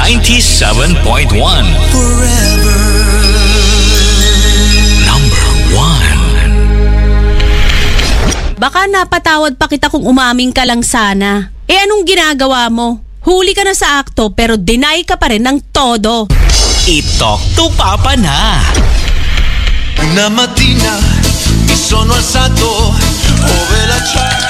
97.1 Forever Number 1. Baka napatawad pa kita kung umaming ka lang sana. Anong ginagawa mo? Huli ka na sa akto pero deny ka pa rin ng todo. I-talk to Papa na. Una mattina mi sono alzato, ove la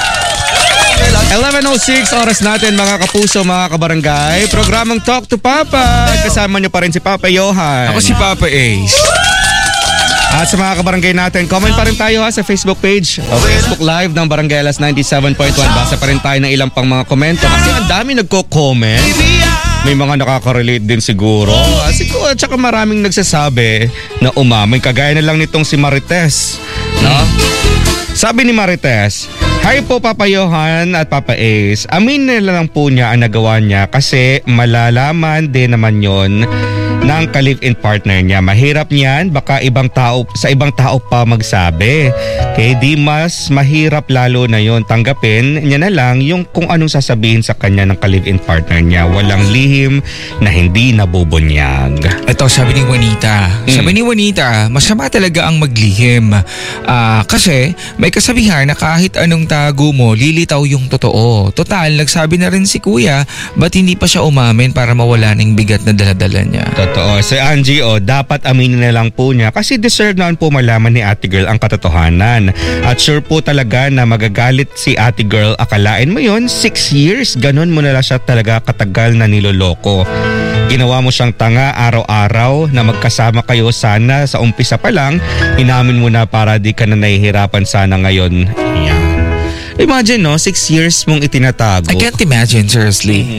11:06 oras natin mga kapuso, mga kabarangay. Programang Talk to Papa. Kasama niyo pa rin si Papa Johan. Ako si Papa Ace. At sa mga kabarangay natin, comment pa rin tayo sa Facebook page o Facebook Live ng Barangay Alas 97.1. Basa pa rin tayo ng ilang pang mga komento kasi ang dami nagko-comment. May mga nakaka-relate din siguro. Siguro, at saka maraming nagsasabi na umamay. Kagaya na lang nitong si Marites. No? Sabi ni Marites, "Hi po Papa Johan at Papa Ace. Amin na lang po niya ang nagawa niya kasi malalaman din naman yon ng ka-live-in partner niya. Mahirap niyan, baka ibang tao pa magsabi. Kaya di mas mahirap lalo na yon. Tanggapin niya na lang yung kung anong sasabihin sa kanya ng ka-live-in partner niya. Walang lihim na hindi nabubunyag." Ito, sabi ni Juanita. Sabi ni Juanita, masama talaga ang maglihim. Kasi may kasabihan na kahit anong tago mo, lilitaw yung totoo. Total, nagsabi na rin si Kuya, ba't hindi pa siya umamin para mawala ng bigat na daladala niya? Totoo. Si Angie, dapat aminin na lang po niya kasi deserve naman po malaman ni Ate Girl ang katotohanan. At sure po talaga na magagalit si Ate Girl. Akalain mo yon 6 years, ganun mo na lang siya talaga katagal na niloloko. Ginawa mo siyang tanga araw-araw na magkasama kayo sana sa umpisa pa lang. Inamin mo na para di ka na nahihirapan sana ngayon. Yeah. Imagine 6 years mong itinatago. I can't imagine, seriously.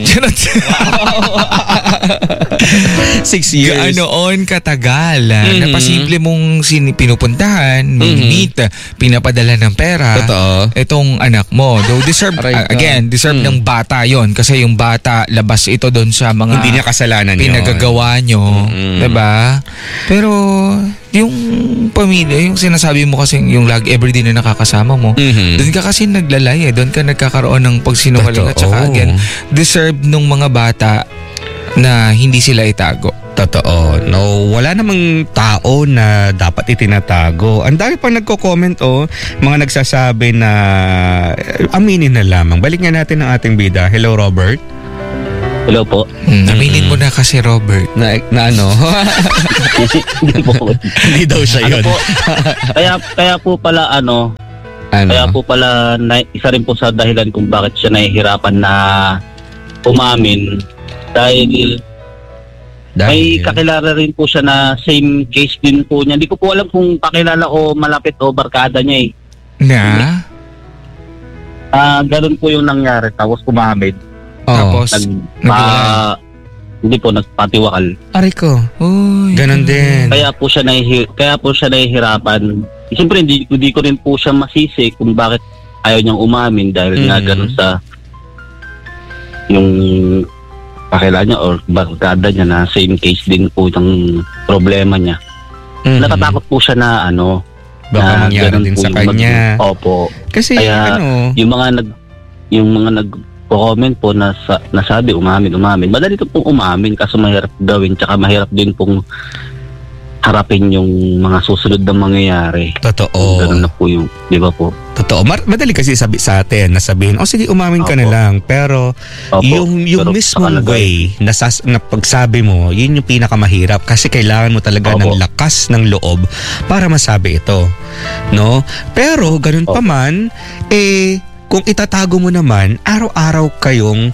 6 years. Ganoon katagal. Napasimple mong pinupuntahan, meet, pinapadala ng pera. Totoo. Itong anak mo. Though deserve ng bata yon kasi yung bata, labas ito doon sa mga hindi niya kasalanan pinagagawa nyo. Diba? Pero yung pamilya, yung sinasabi mo kasi yung everyday na nakakasama mo, doon ka kasi naglalay doon ka nagkakaroon ng pagsinungaling at saka again, deserve nung mga bata na hindi sila itago. Totoo. No, wala namang tao na dapat itinatago. Ang dami pang nagko-comment mga nagsasabi na aminin na lamang. Balik nga natin ang ating bida. Hello, Robert. Hello po. Aminin mo na kasi, Robert. Na ano? Hindi po. Hindi daw siya yun. Kaya po pala Kaya po pala isa rin po sa dahilan kung bakit siya nahihirapan na umamin dahil may kakilala rin po siya na same case din po niya. Hindi ko po alam kung kakilala o malapit o barkada niya Na? Ganun po yung nangyari tapos umamin. Tapos hindi po nagpatiwakal. Aray ko. Ganon din. Kaya po siya nahihirapan. Siyempre hindi ko rin po siya masisi kung bakit ayaw niyang umamin dahil nga ganun sa yung kakilala niya or barkada niya na same case din po ng problema niya. Natatakot po siya na baka mangyari din sa kanya. Opo. Kasi kaya yung mga nag-comment po na nasabi umamin. Madali ito pong umamin kasi mahirap gawin tsaka mahirap din pong harapin yung mga susunod na mangyayari. Totoo. Ganun na po yung, di ba po? Totoo. Madali kasi sabi sa atin na sabihin, sige umamin ka na lang. Pero yung mismong way na pagsabi mo, yun yung pinakamahirap kasi kailangan mo talaga ng lakas ng loob para masabi ito. No? Pero ganun pa man, kung itatago mo naman, araw-araw kayong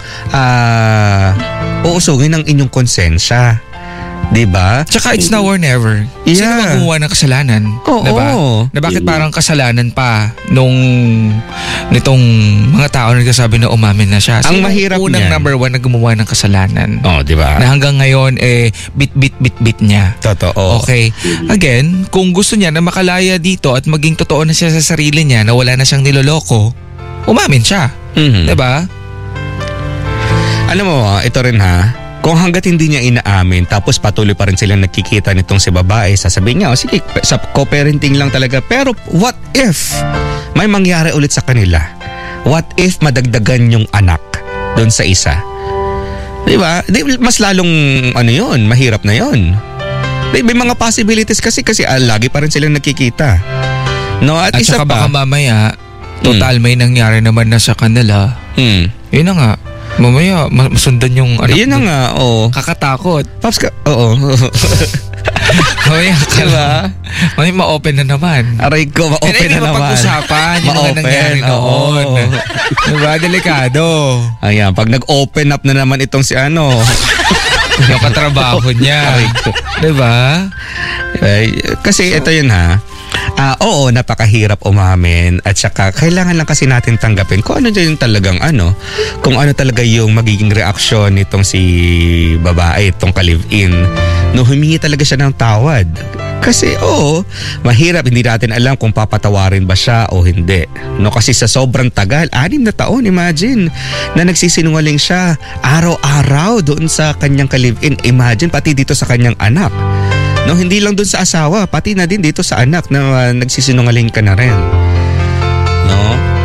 uusugin ng inyong konsensya. Diba? Tsaka it's now or never. Sino gumawa ng kasalanan? Diba? Na bakit parang kasalanan pa nitong mga tao na nagsasabi na umamin na siya? Ang mahirap unang niyan. number 1 na gumawa ng kasalanan. Diba? Na hanggang ngayon bit niya. Totoo. Okay. Again, kung gusto niya na makalaya dito at maging totoo na siya sa sarili niya na wala na siyang niloloko, umamin siya. Diba? Alam mo, ito rin kung hanggat hindi niya inaamin tapos patuloy pa rin silang nakikita nitong si babae, sasabihin niya, sige, sa co-parenting lang talaga. Pero what if may mangyari ulit sa kanila? What if madagdagan yung anak doon sa isa? Diba? Mas lalong yun, mahirap na yun. May mga possibilities kasi lagi pa rin silang nakikita. No, at isa saka pa. baka mamaya, total may nangyari naman na sa kanila. Yun na nga. Mamaya, masundan yung anak. Yun na nga, oo. Kakatakot. Pops oo. Mamaya, Diba? Mamaya ma-open na naman. Aray ko, ma-open na naman. Mapag-usapan yung mga nangyari noon. Oo. Diba? Delikado. Ayan, pag nag-open up na naman itong si Yung katrabaho niya. Diba? Kasi ito yun oo, napakahirap umamin at saka kailangan lang kasi natin tanggapin kung ano yung talagang kung ano talaga yung magiging reaksyon nitong si babae, itong ka-live-in. No, humingi talaga siya ng tawad. Kasi mahirap, hindi natin alam kung papatawarin ba siya o hindi. No, kasi sa sobrang tagal, 6 na taon, imagine, na nagsisinungaling siya araw-araw doon sa kanyang ka-live-in. Imagine, pati dito sa kanyang anak. No, hindi lang doon sa asawa, pati na din dito sa anak na nagsisinungaling ka na rin. No?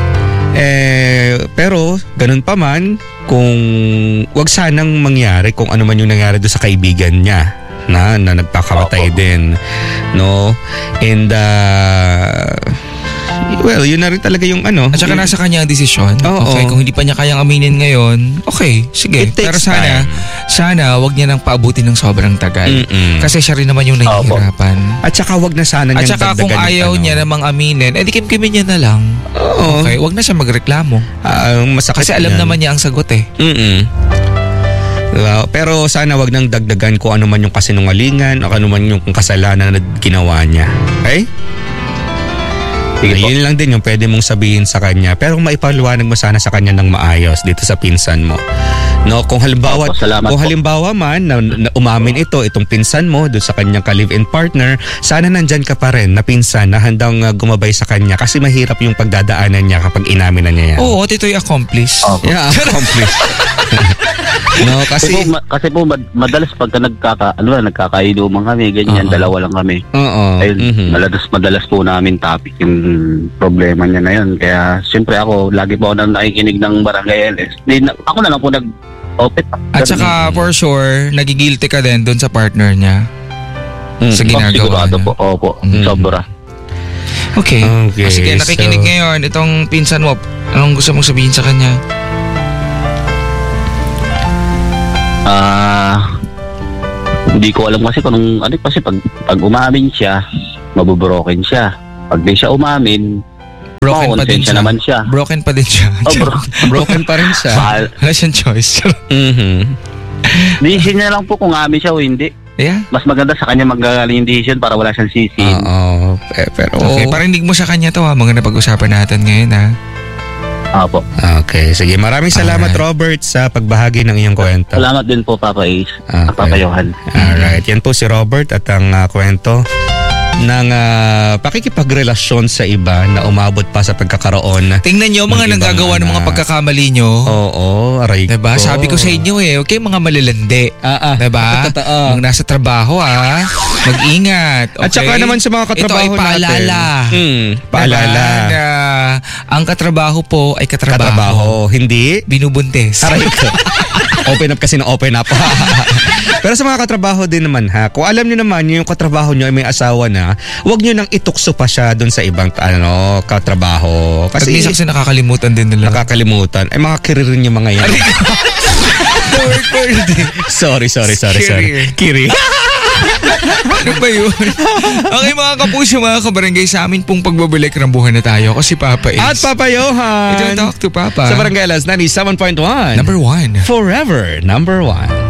Pero ganun pa man, kung wag sanang mangyari kung ano man yung nangyari doon sa kaibigan niya na nagpakamatay din. No? And well, yun na rin talaga yung At saka nasa kanya ang desisyon. Okay, kung hindi pa niya kayang aminin ngayon, okay, sige. Pero sana wag niya nang paabutin ng sobrang tagal. Kasi siya rin naman yung nahihirapan. At saka wag na sana niyang dagdagan. At saka kung ayaw niya namang aminin, edi kimkimin niya na lang. Okay, wag na siya magreklamo. Kasi alam naman niya ang sagot Pero sana wag nang dagdagan kung ano man yung kasinungalingan o ano man yung kasalanan na ginawa niya. Okay? Yun lang din yung pwede mong sabihin sa kanya. Pero maipaliwanag mo sana sa kanya ng maayos dito sa pinsan mo. No, kung halimbawa man na umamin itong pinsan mo doon sa kanyang ka-live-in partner, sana nandyan ka pa rin na pinsan na handang gumabay sa kanya kasi mahirap yung pagdadaanan niya kapag inamin na niya yan. Oo, tito'y accomplice. Yeah, accomplice. No, kasi po madalas pagka nagkakainuman kami, ganyan, dalawa lang kami. Ayun, madalas po namin topic yung problema niya na yun. Kaya siyempre ako, lagi po ako nang nakikinig ng Barangay LS. Ako na lang po nag-open. At saka for sure, nagigilty ka din doon sa partner niya. Sa ginagawa niya. Po, opo, sobra. Okay. Sige, nakikinig ngayon itong pinsan mo. Anong gusto mong sabihin sa kanya? Hindi ko alam kasi kung kasi pag umamin siya, mabubroken siya. Pag di siya umamin, broken pa din siya. Naman siya. Broken pa din siya. Broken pa rin siya. Wala siyang choice. Decision niya lang po kung amin siya o hindi. Yeah. Mas maganda sa kanya magagaling yung decision para wala siyang sisin. Pero okay, parinig mo sa kanya to mga napag-usapan natin ngayon Apo. Okay, sige. Maraming salamat Robert sa pagbahagi ng iyong kwento. Salamat din po Papa Ace. Papa Johan. Alright, yan po si Robert at ang kwento ng pakikipagrelasyon sa iba na umabot pa sa pagkakaroon. Tingnan nyo mga nanggagawa ng mga pagkakamali nyo. Oo, aray ko. Diba? Sabi ko sa inyo okay, mga malalandi. Diba? Mga nasa trabaho mag-ingat. Okay? At saka naman sa mga katrabaho ito ay paalala. Paalala. Diba? Ang katrabaho po ay katrabaho. Hindi binubuntis. Aray ko. Open up kasi na open up. Pero sa mga katrabaho din naman kung alam niyo naman yung katrabaho niyo ay may asawa na, huwag niyo nang itukso pa siya doon sa ibang katrabaho. Kasi minsan nakakalimutan din nila. Nakakalimutan. Ay mga career niyo mga yan. Sorry. Kiri. Ano ba yun? Okay mga kapuso, mga kabarangay, sa amin pong pagbabalik ng buhay na tayo. Ako si Papa Ace. At Papa Johan. Ito Talk to Papa. Sa Barangay LS 97.1. Number 1. Forever number 1.